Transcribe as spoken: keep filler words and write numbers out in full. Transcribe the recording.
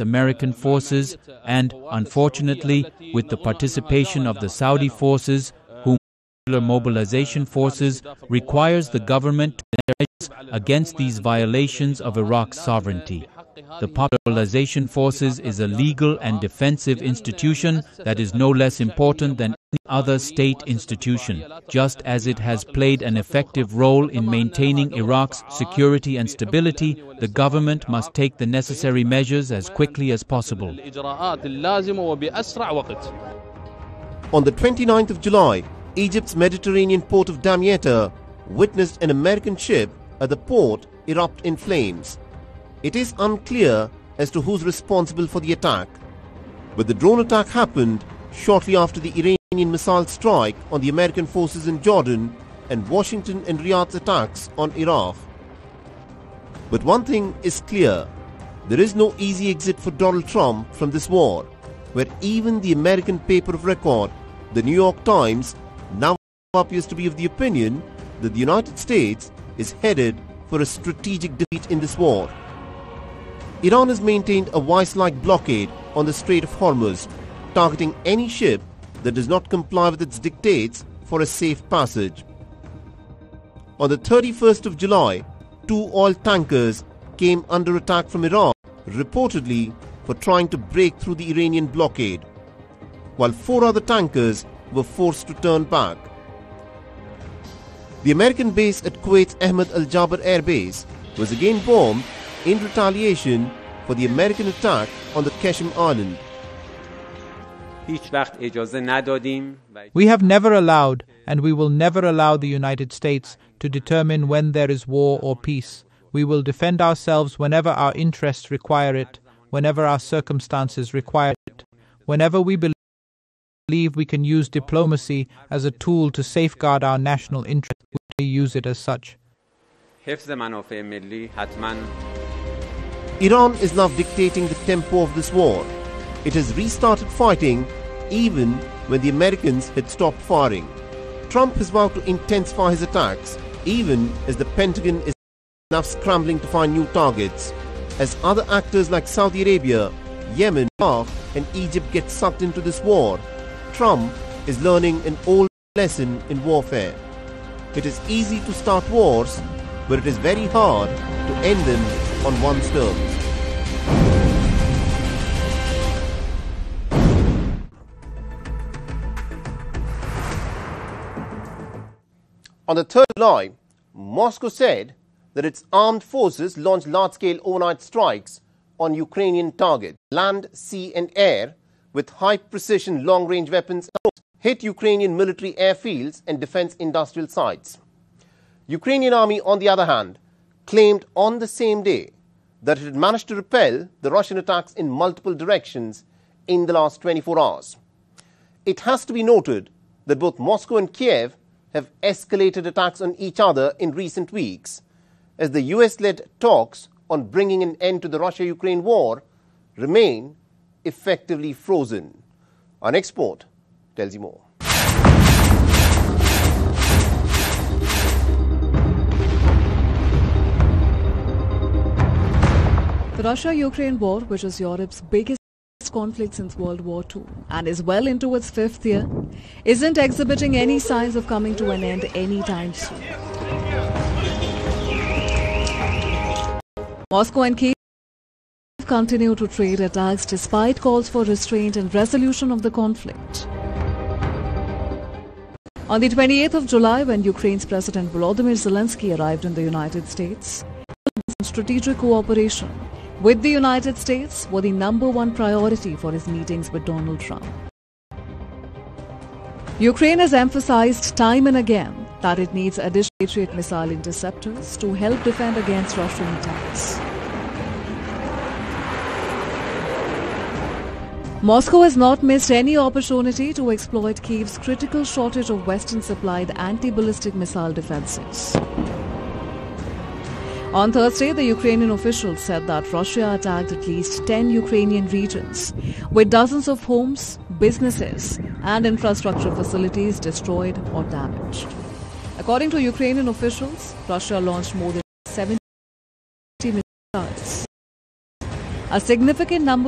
against American forces and, unfortunately, with the participation of the Saudi forces, whom Popular Mobilization Forces requires the government to measures against these violations of Iraq's sovereignty. The Popular Mobilization Forces is a legal and defensive institution that is no less important than any other state institution. Just as it has played an effective role in maintaining Iraq's security and stability, the government must take the necessary measures as quickly as possible. On the twenty-ninth of July, Egypt's Mediterranean port of Damietta witnessed an American ship at the port erupt in flames. It is unclear as to who's responsible for the attack, but the drone attack happened shortly after the Iranian missile strike on the American forces in Jordan and Washington and Riyadh's attacks on Iraq. But one thing is clear: there is no easy exit for Donald Trump from this war, where even the American paper of record, the New York Times, now appears to be of the opinion that the United States is headed for a strategic defeat in this war. Iran has maintained a vice-like blockade on the Strait of Hormuz, targeting any ship that does not comply with its dictates for a safe passage. On the thirty-first of July, two oil tankers came under attack from Iran, reportedly for trying to break through the Iranian blockade, while four other tankers were forced to turn back. The American base at Kuwait's Ahmed Al Jaber Air Base was again bombed in retaliation for the American attack on the Qasem Island. We have never allowed, and we will never allow the United States to determine when there is war or peace. We will defend ourselves whenever our interests require it, whenever our circumstances require it, whenever we believe we can use diplomacy as a tool to safeguard our national interests, we use it as such. Iran is now dictating the tempo of this war. It has restarted fighting even when the Americans had stopped firing. Trump has vowed to intensify his attacks even as the Pentagon is now scrambling to find new targets. As other actors like Saudi Arabia, Yemen, Iraq and Egypt get sucked into this war, Trump is learning an old lesson in warfare. It is easy to start wars, but it is very hard to end them on one's terms. On the third of July, Moscow said that its armed forces launched large-scale overnight strikes on Ukrainian targets, land, sea and air, with high-precision long-range weapons hit Ukrainian military airfields and defense industrial sites. Ukrainian army, on the other hand, claimed on the same day that it had managed to repel the Russian attacks in multiple directions in the last twenty-four hours. It has to be noted that both Moscow and Kiev have escalated attacks on each other in recent weeks, as the U S-led talks on bringing an end to the Russia-Ukraine war remain effectively frozen. Our next report tells you more. The Russia-Ukraine war, which is Europe's biggest conflict since World War Two and is well into its fifth year, isn't exhibiting any signs of coming to an end anytime soon. Moscow and Kiev continue to trade attacks despite calls for restraint and resolution of the conflict. On the twenty-eighth of July, when Ukraine's President Volodymyr Zelensky arrived in the United States, strategic cooperation with the United States were the number one priority for his meetings with Donald Trump. Ukraine has emphasized time and again that it needs additional Patriot missile interceptors to help defend against Russian attacks. Moscow has not missed any opportunity to exploit Kyiv's critical shortage of Western-supplied anti-ballistic missile defenses. On Thursday, the Ukrainian officials said that Russia attacked at least ten Ukrainian regions, with dozens of homes, businesses, and infrastructure facilities destroyed or damaged. According to Ukrainian officials, Russia launched more than seventy missiles. A significant number